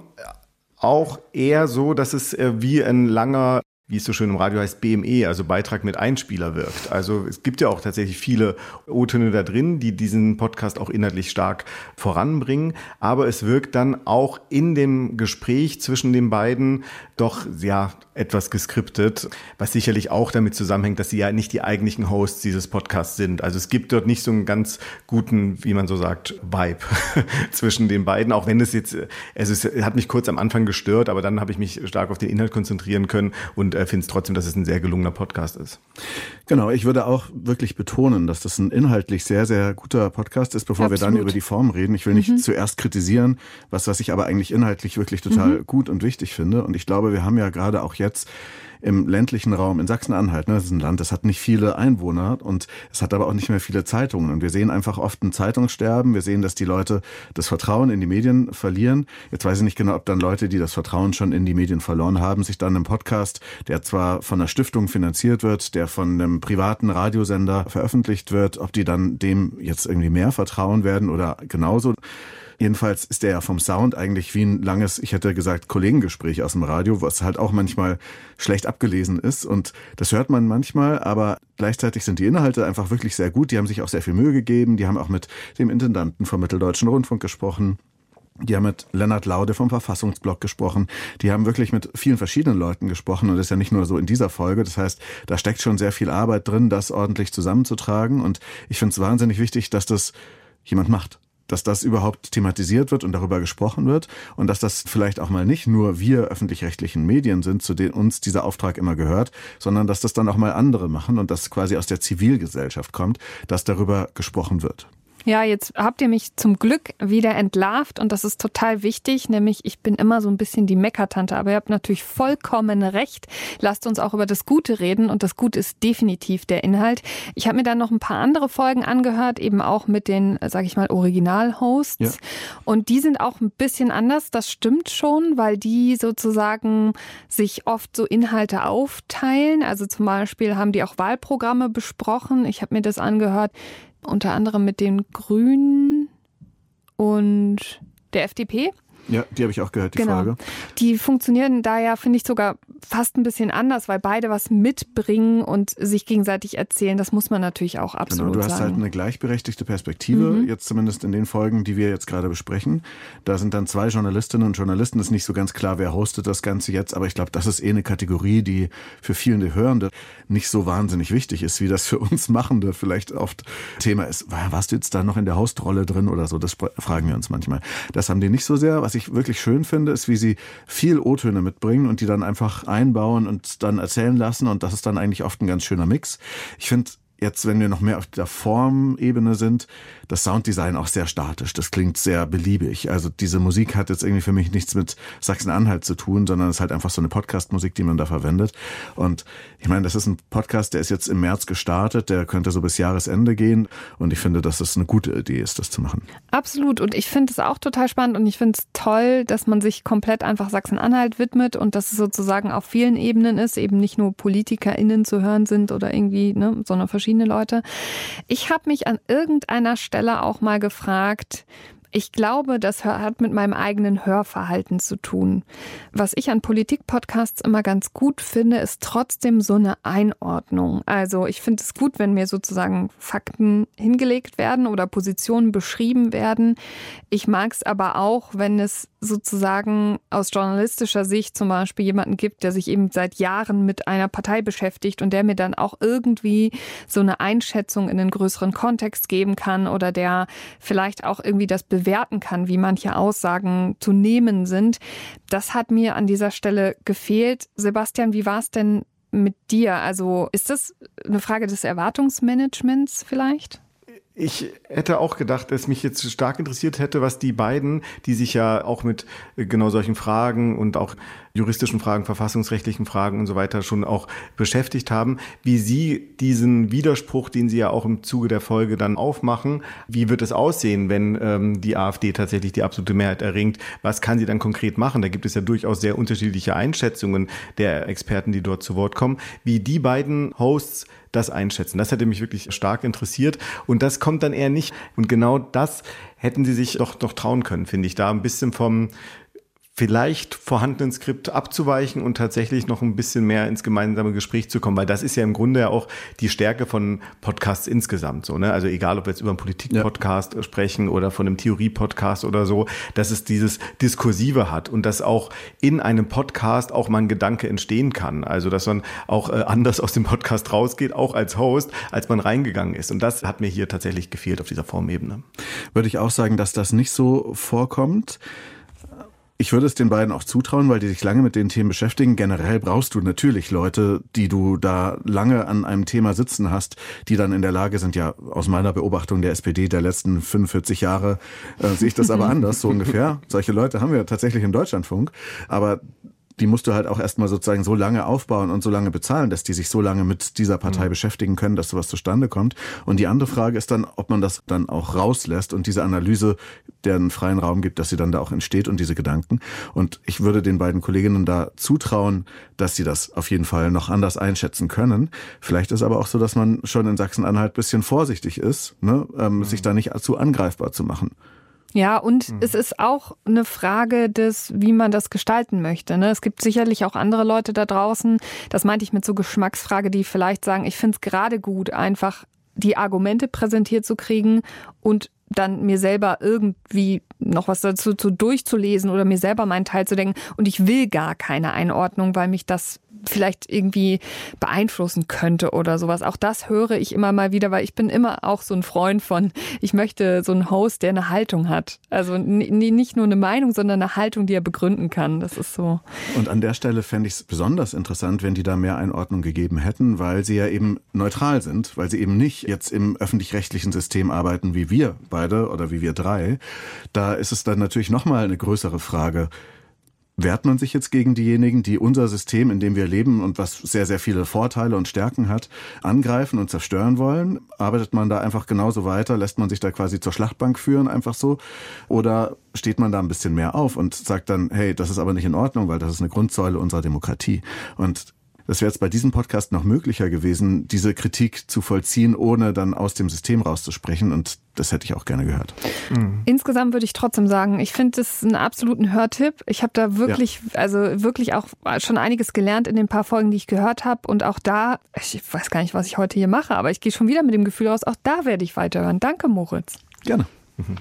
auch eher so, dass es wie ein langer, wie es so schön im Radio heißt, B M E, also Beitrag mit Einspieler wirkt. Also es gibt ja auch tatsächlich viele O-Töne da drin, die diesen Podcast auch inhaltlich stark voranbringen. Aber es wirkt dann auch in dem Gespräch zwischen den beiden doch ja etwas geskriptet, was sicherlich auch damit zusammenhängt, dass sie ja nicht die eigentlichen Hosts dieses Podcasts sind. Also es gibt dort nicht so einen ganz guten, wie man so sagt, Vibe zwischen den beiden, auch wenn es jetzt, also es hat mich kurz am Anfang gestört, aber dann habe ich mich stark auf den Inhalt konzentrieren können und äh, finde es trotzdem, dass es ein sehr gelungener Podcast ist. Genau, ich würde auch wirklich betonen, dass das ein inhaltlich sehr, sehr guter Podcast ist, bevor Absolut. wir dann über die Form reden. Ich will nicht mhm. zuerst kritisieren, was, was ich aber eigentlich inhaltlich wirklich total mhm. gut und wichtig finde. Und ich glaube, wir haben ja gerade auch jetzt im ländlichen Raum in Sachsen-Anhalt, ne, das ist ein Land, das hat nicht viele Einwohner und es hat aber auch nicht mehr viele Zeitungen. Und wir sehen einfach oft ein Zeitungssterben. Wir sehen, dass die Leute das Vertrauen in die Medien verlieren. Jetzt weiß ich nicht genau, ob dann Leute, die das Vertrauen schon in die Medien verloren haben, sich dann einen Podcast, der zwar von einer Stiftung finanziert wird, der von einem privaten Radiosender veröffentlicht wird, ob die dann dem jetzt irgendwie mehr vertrauen werden oder genauso. Jedenfalls ist der ja vom Sound eigentlich wie ein langes, ich hätte gesagt, Kollegengespräch aus dem Radio, was halt auch manchmal schlecht abgelesen ist. Und das hört man manchmal, aber gleichzeitig sind die Inhalte einfach wirklich sehr gut. Die haben sich auch sehr viel Mühe gegeben. Die haben auch mit dem Intendanten vom Mitteldeutschen Rundfunk gesprochen. Die haben mit Lennart Laude vom Verfassungsblog gesprochen. Die haben wirklich mit vielen verschiedenen Leuten gesprochen. Und das ist ja nicht nur so in dieser Folge. Das heißt, da steckt schon sehr viel Arbeit drin, das ordentlich zusammenzutragen. Und ich finde es wahnsinnig wichtig, dass das jemand macht. Dass das überhaupt thematisiert wird und darüber gesprochen wird und dass das vielleicht auch mal nicht nur wir öffentlich-rechtlichen Medien sind, zu denen uns dieser Auftrag immer gehört, sondern dass das dann auch mal andere machen und das quasi aus der Zivilgesellschaft kommt, dass darüber gesprochen wird. Ja, jetzt habt ihr mich zum Glück wieder entlarvt und das ist total wichtig, nämlich ich bin immer so ein bisschen die Meckertante, aber ihr habt natürlich vollkommen recht. Lasst uns auch über das Gute reden und das Gute ist definitiv der Inhalt. Ich habe mir dann noch ein paar andere Folgen angehört, eben auch mit den, sag ich mal, Original-Hosts ja. und die sind auch ein bisschen anders, das stimmt schon, weil die sozusagen sich oft so Inhalte aufteilen, also zum Beispiel haben die auch Wahlprogramme besprochen, ich habe mir das angehört, unter anderem mit den Grünen und der F D P. Ja, die habe ich auch gehört, die genau. Folge. Die funktionieren da ja, finde ich, sogar fast ein bisschen anders, weil beide was mitbringen und sich gegenseitig erzählen. Das muss man natürlich auch absolut genau, du hast sagen. halt eine gleichberechtigte Perspektive, mhm. jetzt zumindest in den Folgen, die wir jetzt gerade besprechen. Da sind dann zwei Journalistinnen und Journalisten. Es ist nicht so ganz klar, wer hostet das Ganze jetzt, aber ich glaube, das ist eh eine Kategorie, die für viele Hörende nicht so wahnsinnig wichtig ist, wie das für uns Machende vielleicht oft Thema ist. Warst du jetzt da noch in der Hostrolle drin oder so? Das fragen wir uns manchmal. Das haben die nicht so sehr. Was ich wirklich schön finde, ist, wie sie viel O-Töne mitbringen und die dann einfach einbauen und dann erzählen lassen und das ist dann eigentlich oft ein ganz schöner Mix. Ich finde jetzt, wenn wir noch mehr auf der Formebene sind, das Sounddesign auch sehr statisch. Das klingt sehr beliebig. Also diese Musik hat jetzt irgendwie für mich nichts mit Sachsen-Anhalt zu tun, sondern es ist halt einfach so eine Podcast-Musik, die man da verwendet. Und ich meine, das ist ein Podcast, der ist jetzt im März gestartet, der könnte so bis Jahresende gehen. Und ich finde, dass es eine gute Idee ist, das zu machen. Absolut. Und ich finde es auch total spannend und ich finde es toll, dass man sich komplett einfach Sachsen-Anhalt widmet und dass es sozusagen auf vielen Ebenen ist, eben nicht nur PolitikerInnen zu hören sind oder irgendwie, ne, sondern verschiedene verschiedene Leute. Ich habe mich an irgendeiner Stelle auch mal gefragt, ich glaube, das hat mit meinem eigenen Hörverhalten zu tun. Was ich an Politik-Podcasts immer ganz gut finde, ist trotzdem so eine Einordnung. Also ich finde es gut, wenn mir sozusagen Fakten hingelegt werden oder Positionen beschrieben werden. Ich mag es aber auch, wenn es sozusagen aus journalistischer Sicht zum Beispiel jemanden gibt, der sich eben seit Jahren mit einer Partei beschäftigt und der mir dann auch irgendwie so eine Einschätzung in einen größeren Kontext geben kann oder der vielleicht auch irgendwie das bewerten kann, wie manche Aussagen zu nehmen sind. Das hat mir an dieser Stelle gefehlt. Sebastian, wie war es denn mit dir? Also ist das eine Frage des Erwartungsmanagements vielleicht? Ich hätte auch gedacht, dass mich jetzt stark interessiert hätte, was die beiden, die sich ja auch mit genau solchen Fragen und auch juristischen Fragen, verfassungsrechtlichen Fragen und so weiter schon auch beschäftigt haben, wie sie diesen Widerspruch, den sie ja auch im Zuge der Folge dann aufmachen, wie wird es aussehen, wenn ähm, die AfD tatsächlich die absolute Mehrheit erringt? Was kann sie dann konkret machen? Da gibt es ja durchaus sehr unterschiedliche Einschätzungen der Experten, die dort zu Wort kommen, wie die beiden Hosts das einschätzen. Das hätte mich wirklich stark interessiert und das kommt dann eher nicht. Und genau das hätten sie sich doch noch trauen können, finde ich, da ein bisschen vom vielleicht vorhandenen Skript abzuweichen und tatsächlich noch ein bisschen mehr ins gemeinsame Gespräch zu kommen, weil das ist ja im Grunde ja auch die Stärke von Podcasts insgesamt so, ne? Also egal, ob wir jetzt über einen Politik-Podcast ja. sprechen oder von einem Theorie-Podcast oder so, dass es dieses Diskursive hat und dass auch in einem Podcast auch mal ein Gedanke entstehen kann. Also dass man auch äh, anders aus dem Podcast rausgeht, auch als Host, als man reingegangen ist. Und das hat mir hier tatsächlich gefehlt auf dieser Formebene. Würde ich auch sagen, dass das nicht so vorkommt. Ich würde es den beiden auch zutrauen, weil die sich lange mit den Themen beschäftigen. Generell brauchst du natürlich Leute, die du da lange an einem Thema sitzen hast, die dann in der Lage sind, ja, aus meiner Beobachtung der S P D der letzten fünfundvierzig Jahre äh, sehe ich das aber anders, so ungefähr. Solche Leute haben wir tatsächlich im Deutschlandfunk, aber die musst du halt auch erstmal sozusagen so lange aufbauen und so lange bezahlen, dass die sich so lange mit dieser Partei mhm. beschäftigen können, dass sowas zustande kommt. Und die andere Frage ist dann, ob man das dann auch rauslässt und diese Analyse, der einen freien Raum gibt, dass sie dann da auch entsteht und diese Gedanken. Und ich würde den beiden Kolleginnen da zutrauen, dass sie das auf jeden Fall noch anders einschätzen können. Vielleicht ist aber auch so, dass man schon in Sachsen-Anhalt ein bisschen vorsichtig ist, ne, ähm, mhm. sich da nicht zu angreifbar zu machen. Ja, und mhm. es ist auch eine Frage des, wie man das gestalten möchte. Ne? Es gibt sicherlich auch andere Leute da draußen, das meinte ich mit so Geschmacksfrage, die vielleicht sagen, ich finde es gerade gut, einfach die Argumente präsentiert zu kriegen und dann mir selber irgendwie noch was dazu zu durchzulesen oder mir selber meinen Teil zu denken. Und ich will gar keine Einordnung, weil mich das vielleicht irgendwie beeinflussen könnte oder sowas. Auch das höre ich immer mal wieder, weil ich bin immer auch so ein Freund von, ich möchte so einen Host, der eine Haltung hat. Also n- nicht nur eine Meinung, sondern eine Haltung, die er begründen kann. Das ist so. Und an der Stelle fände ich es besonders interessant, wenn die da mehr Einordnung gegeben hätten, weil sie ja eben neutral sind, weil sie eben nicht jetzt im öffentlich-rechtlichen System arbeiten wie wir beide oder wie wir drei. Da ist es dann natürlich nochmal eine größere Frage. Wehrt man sich jetzt gegen diejenigen, die unser System, in dem wir leben und was sehr, sehr viele Vorteile und Stärken hat, angreifen und zerstören wollen? Arbeitet man da einfach genauso weiter? Lässt man sich da quasi zur Schlachtbank führen, einfach so? Oder steht man da ein bisschen mehr auf und sagt dann, hey, das ist aber nicht in Ordnung, weil das ist eine Grundsäule unserer Demokratie. Und das wäre jetzt bei diesem Podcast noch möglicher gewesen, diese Kritik zu vollziehen, ohne dann aus dem System rauszusprechen. Und das hätte ich auch gerne gehört. Mhm. Insgesamt würde ich trotzdem sagen, ich finde das einen absoluten Hörtipp. Ich habe da wirklich, ja. also wirklich auch schon einiges gelernt in den paar Folgen, die ich gehört habe. Und auch da, ich weiß gar nicht, was ich heute hier mache, aber ich gehe schon wieder mit dem Gefühl raus, auch da werde ich weiterhören. Danke, Moritz. Gerne. Mhm.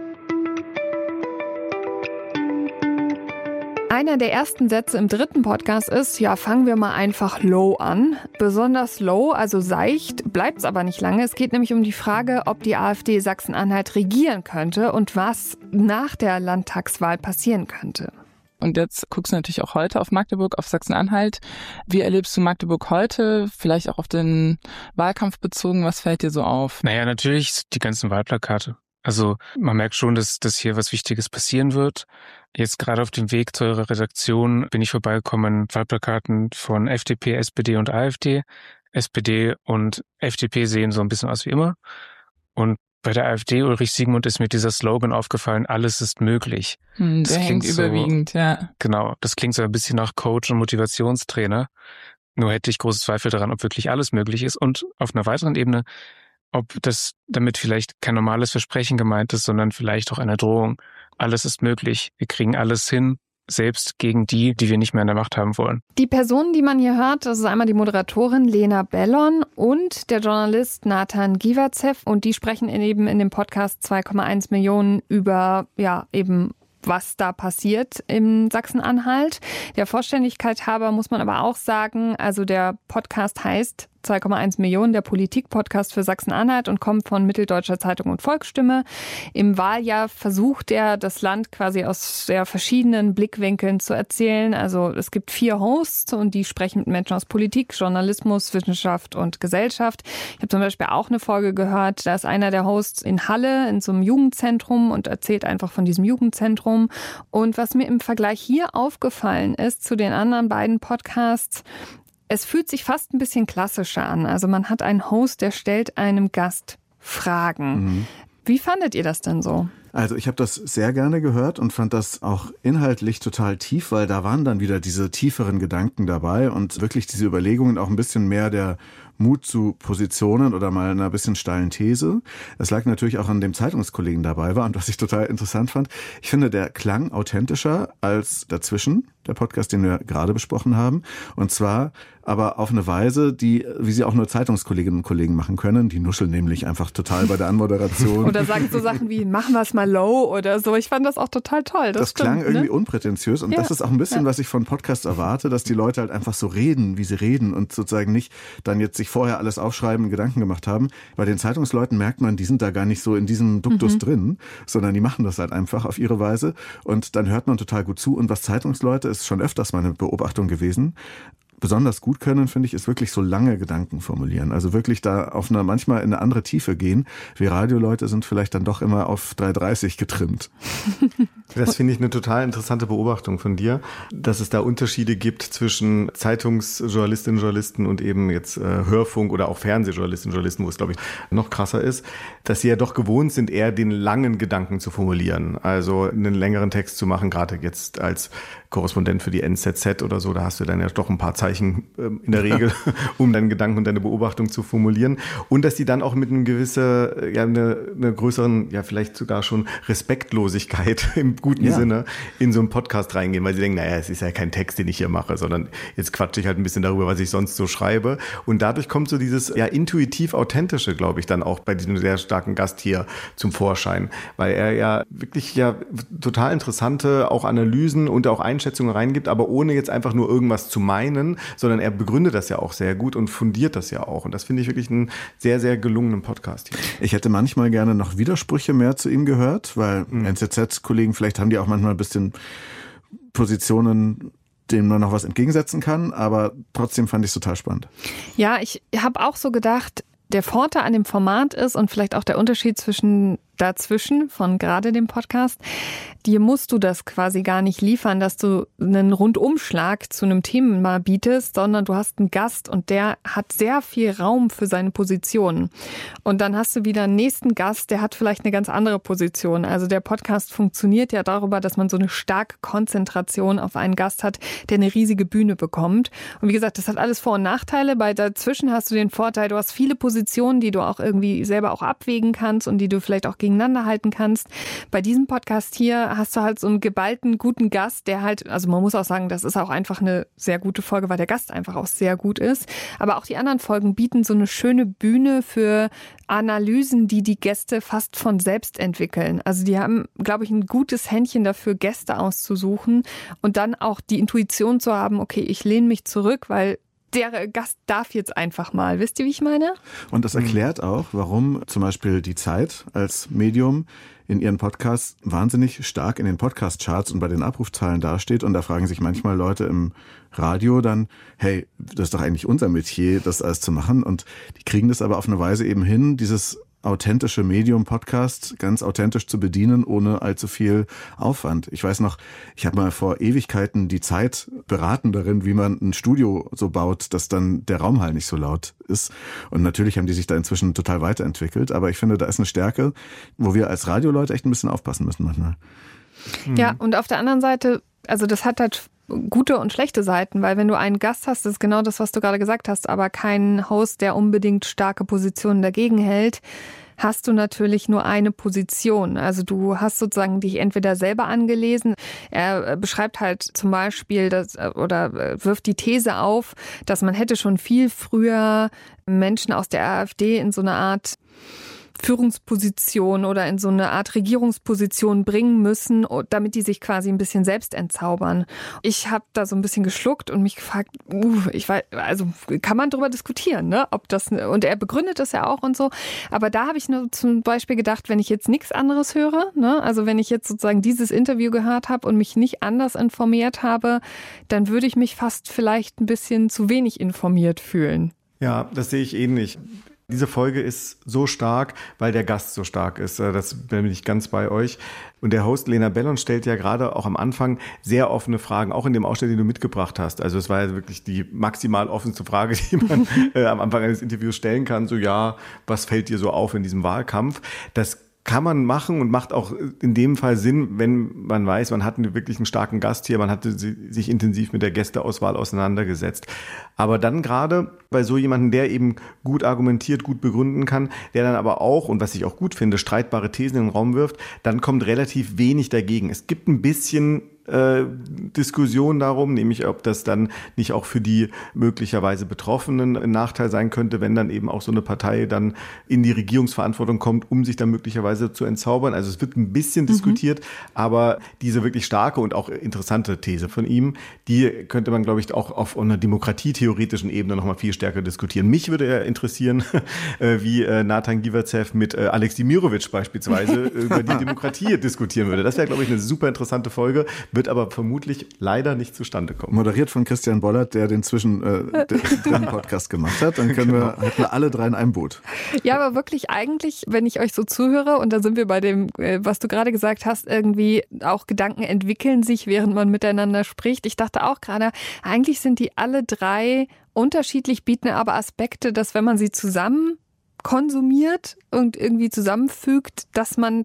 Einer der ersten Sätze im dritten Podcast ist, ja, fangen wir mal einfach low an. Besonders low, also seicht, bleibt es aber nicht lange. Es geht nämlich um die Frage, ob die AfD Sachsen-Anhalt regieren könnte und was nach der Landtagswahl passieren könnte. Und jetzt guckst du natürlich auch heute auf Magdeburg, auf Sachsen-Anhalt. Wie erlebst du Magdeburg heute? Vielleicht auch auf den Wahlkampf bezogen. Was fällt dir so auf? Naja, natürlich die ganzen Wahlplakate. Also man merkt schon, dass, dass hier was Wichtiges passieren wird. Jetzt gerade auf dem Weg zu eurer Redaktion bin ich vorbeigekommen, Wahlplakaten von F D P, S P D und AfD. S P D und F D P sehen so ein bisschen aus wie immer. Und bei der AfD, Ulrich Siegmund, ist mir dieser Slogan aufgefallen, alles ist möglich. Hm, der hängt so, überwiegend, ja. Genau, das klingt so ein bisschen nach Coach und Motivationstrainer. Nur hätte ich große Zweifel daran, ob wirklich alles möglich ist. Und auf einer weiteren Ebene, ob das damit vielleicht kein normales Versprechen gemeint ist, sondern vielleicht auch eine Drohung. Alles ist möglich. Wir kriegen alles hin, selbst gegen die, die wir nicht mehr in der Macht haben wollen. Die Personen, die man hier hört, das ist einmal die Moderatorin Lena Bellon und der Journalist Nathan Giverzev. Und die sprechen eben in dem Podcast zwei Komma eins Millionen über, ja, eben was da passiert in Sachsen-Anhalt. Der Vollständigkeit halber muss man aber auch sagen, also der Podcast heißt zwei Komma eins Millionen, der Politik-Podcast für Sachsen-Anhalt und kommt von Mitteldeutscher Zeitung und Volksstimme. Im Wahljahr versucht er, das Land quasi aus sehr verschiedenen Blickwinkeln zu erzählen. Also es gibt vier Hosts und die sprechen mit Menschen aus Politik, Journalismus, Wissenschaft und Gesellschaft. Ich habe zum Beispiel auch eine Folge gehört, da ist einer der Hosts in Halle in so einem Jugendzentrum und erzählt einfach von diesem Jugendzentrum. Und was mir im Vergleich hier aufgefallen ist zu den anderen beiden Podcasts, es fühlt sich fast ein bisschen klassischer an. Also man hat einen Host, der stellt einem Gast Fragen. Mhm. Wie fandet ihr das denn so? Also ich habe das sehr gerne gehört und fand das auch inhaltlich total tief, weil da waren dann wieder diese tieferen Gedanken dabei und wirklich diese Überlegungen, auch ein bisschen mehr der Mut zu Positionen oder mal einer bisschen steilen These. Das lag natürlich auch an dem Zeitungskollegen dabei war und was ich total interessant fand, ich finde, der klang authentischer als dazwischen, der Podcast, den wir gerade besprochen haben. Und zwar aber auf eine Weise, die, wie sie auch nur Zeitungskolleginnen und Kollegen machen können. Die nuscheln nämlich einfach total bei der Anmoderation. Oder sagen so Sachen wie, machen wir es mal low oder so. Ich fand das auch total toll. Das, das stimmt, klang irgendwie ne? unprätentiös. Und ja. das ist auch ein bisschen, ja. was ich von Podcasts erwarte, dass die Leute halt einfach so reden, wie sie reden und sozusagen nicht dann jetzt sich vorher alles aufschreiben und Gedanken gemacht haben. Bei den Zeitungsleuten merkt man, die sind da gar nicht so in diesem Duktus mhm. drin, sondern die machen das halt einfach auf ihre Weise. Und dann hört man total gut zu. Und was Zeitungsleute, ist schon öfters meine Beobachtung gewesen, besonders gut können, finde ich, ist wirklich so lange Gedanken formulieren. Also wirklich da auf eine, manchmal in eine andere Tiefe gehen. Wir Radioleute sind vielleicht dann doch immer auf drei dreißig getrimmt. Das finde ich eine total interessante Beobachtung von dir, dass es da Unterschiede gibt zwischen Zeitungsjournalistinnen und Journalisten und eben jetzt äh, Hörfunk oder auch Fernsehjournalistinnen und Journalisten, wo es, glaube ich, noch krasser ist, dass sie ja doch gewohnt sind, eher den langen Gedanken zu formulieren. Also einen längeren Text zu machen, gerade jetzt als Korrespondent für die N Z Z oder so, da hast du dann ja doch ein paar Zeichen in der Regel, um deinen Gedanken und deine Beobachtung zu formulieren. Und dass die dann auch mit einem gewissen, ja, eine, eine größeren, ja, vielleicht sogar schon Respektlosigkeit im guten ja. Sinne in so einen Podcast reingehen, weil sie denken, naja, es ist ja kein Text, den ich hier mache, sondern jetzt quatsche ich halt ein bisschen darüber, was ich sonst so schreibe. Und dadurch kommt so dieses, ja, intuitiv Authentische, glaube ich, dann auch bei diesem sehr starken Gast hier zum Vorschein, weil er ja wirklich ja total interessante auch Analysen und auch Einschätzungen reingibt, aber ohne jetzt einfach nur irgendwas zu meinen, sondern er begründet das ja auch sehr gut und fundiert das ja auch. Und das finde ich wirklich einen sehr, sehr gelungenen Podcast hier. Ich hätte manchmal gerne noch Widersprüche mehr zu ihm gehört, weil mhm. N Z Z-Kollegen, vielleicht haben die auch manchmal ein bisschen Positionen, denen man noch was entgegensetzen kann, aber trotzdem fand ich es total spannend. Ja, ich habe auch so gedacht, der Vorteil an dem Format ist und vielleicht auch der Unterschied zwischen dazwischen von gerade dem Podcast, dir musst du das quasi gar nicht liefern, dass du einen Rundumschlag zu einem Thema bietest, sondern du hast einen Gast und der hat sehr viel Raum für seine Position. Und dann hast du wieder einen nächsten Gast, der hat vielleicht eine ganz andere Position. Also der Podcast funktioniert ja darüber, dass man so eine starke Konzentration auf einen Gast hat, der eine riesige Bühne bekommt. Und wie gesagt, das hat alles Vor- und Nachteile. Bei dazwischen hast du den Vorteil, du hast viele Positionen, die du auch irgendwie selber auch abwägen kannst und die du vielleicht auch gegeneinander halten kannst. Bei diesem Podcast hier hast du halt so einen geballten, guten Gast, der halt, also man muss auch sagen, das ist auch einfach eine sehr gute Folge, weil der Gast einfach auch sehr gut ist. Aber auch die anderen Folgen bieten so eine schöne Bühne für Analysen, die die Gäste fast von selbst entwickeln. Also die haben, glaube ich, ein gutes Händchen dafür, Gäste auszusuchen und dann auch die Intuition zu haben, okay, ich lehne mich zurück, weil der Gast darf jetzt einfach mal. Wisst ihr, wie ich meine? Und das erklärt auch, warum zum Beispiel die Zeit als Medium in ihren Podcasts wahnsinnig stark in den Podcast-Charts und bei den Abrufzahlen dasteht. Und da fragen sich manchmal Leute im Radio dann, hey, das ist doch eigentlich unser Metier, das alles zu machen. Und die kriegen das aber auf eine Weise eben hin, dieses authentische Medium-Podcast ganz authentisch zu bedienen, ohne allzu viel Aufwand. Ich weiß noch, ich habe mal vor Ewigkeiten die Zeit beraten darin, wie man ein Studio so baut, dass dann der Raumhall nicht so laut ist. Und natürlich haben die sich da inzwischen total weiterentwickelt. Aber ich finde, da ist eine Stärke, wo wir als Radioleute echt ein bisschen aufpassen müssen manchmal. Ja, und auf der anderen Seite, also das hat halt gute und schlechte Seiten, weil wenn du einen Gast hast, das ist genau das, was du gerade gesagt hast, aber keinen Host, der unbedingt starke Positionen dagegen hält, hast du natürlich nur eine Position. Also du hast sozusagen dich entweder selber angelesen. Er beschreibt halt zum Beispiel das, oder wirft die These auf, dass man hätte schon viel früher Menschen aus der AfD in so eine Art Führungsposition oder in so eine Art Regierungsposition bringen müssen, damit die sich quasi ein bisschen selbst entzaubern. Ich habe da so ein bisschen geschluckt und mich gefragt, uh, ich weiß, also kann man darüber diskutieren, ne? Ob das, und er begründet das ja auch und so. Aber da habe ich nur zum Beispiel gedacht, wenn ich jetzt nichts anderes höre, ne? Also wenn ich jetzt sozusagen dieses Interview gehört habe und mich nicht anders informiert habe, dann würde ich mich fast vielleicht ein bisschen zu wenig informiert fühlen. Ja, das sehe ich ähnlich. Diese Folge ist so stark, weil der Gast so stark ist. Das bin ich ganz bei euch. Und der Host Lena Bellon stellt ja gerade auch am Anfang sehr offene Fragen, auch in dem Ausschnitt, den du mitgebracht hast. Also es war ja wirklich die maximal offenste Frage, die man äh, am Anfang eines Interviews stellen kann. So, ja, was fällt dir so auf in diesem Wahlkampf? Das kann man machen und macht auch in dem Fall Sinn, wenn man weiß, man hat wirklich einen starken Gast hier, man hatte sich intensiv mit der Gästeauswahl auseinandergesetzt. Aber dann gerade bei so jemandem, der eben gut argumentiert, gut begründen kann, der dann aber auch, und was ich auch gut finde, streitbare Thesen in den Raum wirft, dann kommt relativ wenig dagegen. Es gibt ein bisschen äh, Diskussion darum, nämlich ob das dann nicht auch für die möglicherweise Betroffenen ein Nachteil sein könnte, wenn dann eben auch so eine Partei dann in die Regierungsverantwortung kommt, um sich dann möglicherweise zu entzaubern. Also es wird ein bisschen mhm. diskutiert, aber diese wirklich starke und auch interessante These von ihm, die könnte man, glaube ich, auch auf einer demokratietheoretischen Ebene nochmal viel stärker diskutieren. Mich würde ja interessieren, wie Nathan Giverzev mit Alex Dimirovic beispielsweise über die Demokratie diskutieren würde. Das wäre, glaube ich, eine super interessante Folge, wird aber vermutlich leider nicht zustande kommen. Moderiert von Christian Bollert, der den Zwischen äh, den Podcast gemacht hat. Dann können wir, hätten wir alle drei in einem Boot. Ja, aber wirklich eigentlich, wenn ich euch so zuhöre, und da sind wir bei dem, was du gerade gesagt hast, irgendwie auch Gedanken entwickeln sich, während man miteinander spricht. Ich dachte auch gerade, eigentlich sind die alle drei unterschiedlich, bieten aber Aspekte, dass wenn man sie zusammen konsumiert und irgendwie zusammenfügt, dass man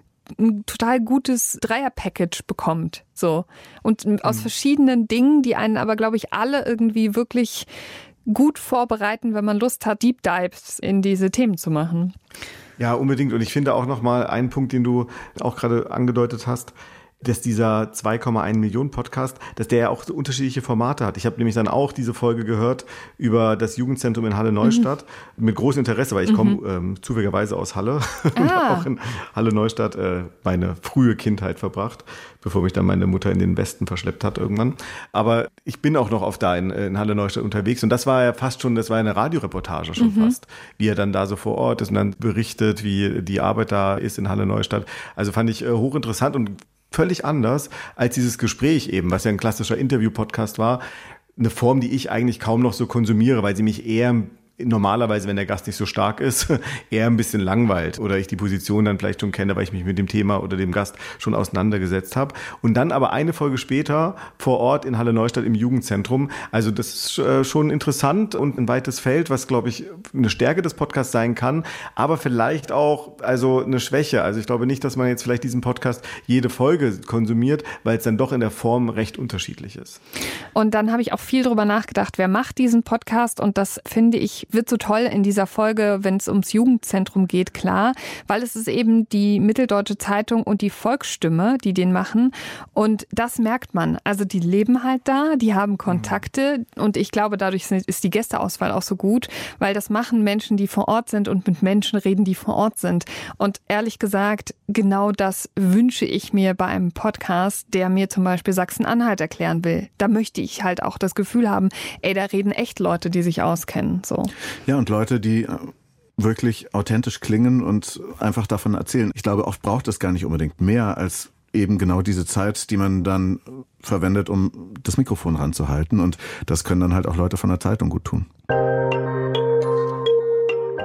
ein total gutes Dreier-Package bekommt. So. Und mhm. aus verschiedenen Dingen, die einen aber, glaube ich, alle irgendwie wirklich gut vorbereiten, wenn man Lust hat, Deep Dives in diese Themen zu machen. Ja, unbedingt. Und ich finde auch nochmal einen Punkt, den du auch gerade angedeutet hast, dass dieser zwei Komma eins Millionen Podcast, dass der ja auch so unterschiedliche Formate hat. Ich habe nämlich dann auch diese Folge gehört über das Jugendzentrum in Halle-Neustadt mhm. mit großem Interesse, weil ich mhm. komme ähm, zufälligerweise aus Halle ah. und auch in Halle-Neustadt äh, meine frühe Kindheit verbracht, bevor mich dann meine Mutter in den Westen verschleppt hat irgendwann. Aber ich bin auch noch oft da in, in Halle-Neustadt unterwegs und das war ja fast schon, das war eine Radioreportage schon mhm. fast, wie er dann da so vor Ort ist und dann berichtet, wie die Arbeit da ist in Halle-Neustadt. Also fand ich äh, hochinteressant und völlig anders als dieses Gespräch eben, was ja ein klassischer Interview-Podcast war. Eine Form, die ich eigentlich kaum noch so konsumiere, weil sie mich eher normalerweise, wenn der Gast nicht so stark ist, eher ein bisschen langweilt oder ich die Position dann vielleicht schon kenne, weil ich mich mit dem Thema oder dem Gast schon auseinandergesetzt habe. Und dann aber eine Folge später vor Ort in Halle-Neustadt im Jugendzentrum. Also das ist äh, schon interessant und ein weites Feld, was, glaube ich, eine Stärke des Podcasts sein kann, aber vielleicht auch also eine Schwäche. Also ich glaube nicht, dass man jetzt vielleicht diesen Podcast jede Folge konsumiert, weil es dann doch in der Form recht unterschiedlich ist. Und dann habe ich auch viel drüber nachgedacht, wer macht diesen Podcast, und das finde ich wird so toll in dieser Folge, wenn es ums Jugendzentrum geht, klar, weil es ist eben die Mitteldeutsche Zeitung und die Volksstimme, die den machen, und das merkt man. Also die leben halt da, die haben Kontakte und ich glaube, dadurch ist die Gästeauswahl auch so gut, weil das machen Menschen, die vor Ort sind und mit Menschen reden, die vor Ort sind. Und ehrlich gesagt, genau das wünsche ich mir bei einem Podcast, der mir zum Beispiel Sachsen-Anhalt erklären will. Da möchte ich halt auch das Gefühl haben, ey, da reden echt Leute, die sich auskennen, so. Ja, und Leute, die wirklich authentisch klingen und einfach davon erzählen. Ich glaube, oft braucht es gar nicht unbedingt mehr als eben genau diese Zeit, die man dann verwendet, um das Mikrofon ranzuhalten. Und das können dann halt auch Leute von der Zeitung gut tun.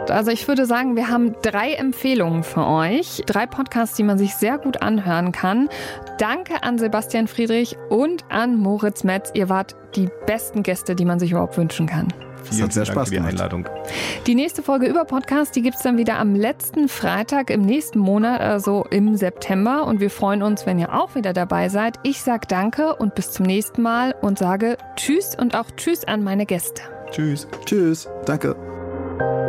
hat. Also ich würde sagen, wir haben drei Empfehlungen für euch. Drei Podcasts, die man sich sehr gut anhören kann. Danke an Sebastian Friedrich und an Moritz Metz. Ihr wart die besten Gäste, die man sich überhaupt wünschen kann. Vielen hat sehr Dank Spaß für die Einladung. Die nächste Folge über Podcast, die gibt es dann wieder am letzten Freitag im nächsten Monat, also im September. Und wir freuen uns, wenn ihr auch wieder dabei seid. Ich sage danke und bis zum nächsten Mal und sage Tschüss und auch Tschüss an meine Gäste. Tschüss. Tschüss. Danke.